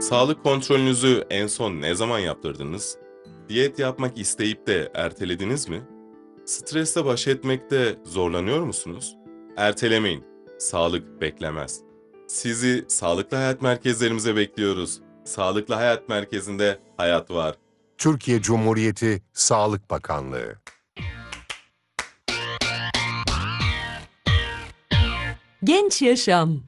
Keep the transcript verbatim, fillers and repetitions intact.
Sağlık kontrolünüzü en son ne zaman yaptırdınız? Diyet yapmak isteyip de ertelediniz mi? Stresle baş etmekte zorlanıyor musunuz? Ertelemeyin. Sağlık beklemez. Sizi sağlıklı hayat merkezlerimize bekliyoruz. Sağlıklı Hayat Merkezi'nde hayat var. Türkiye Cumhuriyeti Sağlık Bakanlığı. Genç Yaşam.